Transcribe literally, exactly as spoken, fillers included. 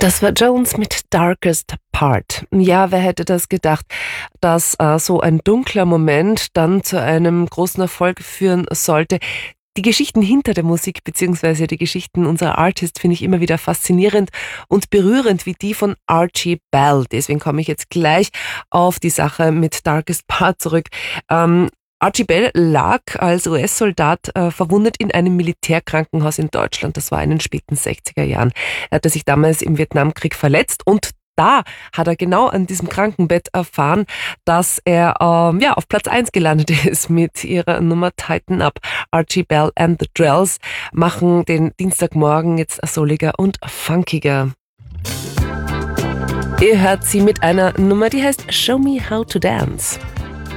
Das war Jones mit Darkest Part. Ja, wer hätte das gedacht, dass äh, so ein dunkler Moment dann zu einem großen Erfolg führen sollte. Die Geschichten hinter der Musik beziehungsweise die Geschichten unserer Artists finde ich immer wieder faszinierend und berührend, wie die von Archie Bell. Deswegen komme ich jetzt gleich auf die Sache mit Darkest Part zurück. Ähm, Archie Bell lag als U S-Soldat äh, verwundet in einem Militärkrankenhaus in Deutschland. Das war in den späten sechziger Jahren. Er hatte sich damals im Vietnamkrieg verletzt und da hat er genau an diesem Krankenbett erfahren, dass er ähm, ja, auf Platz eins gelandet ist mit ihrer Nummer Tighten Up. Archie Bell and the Drells machen den Dienstagmorgen jetzt souliger und funkiger. Ihr hört sie mit einer Nummer, die heißt Show Me How to Dance.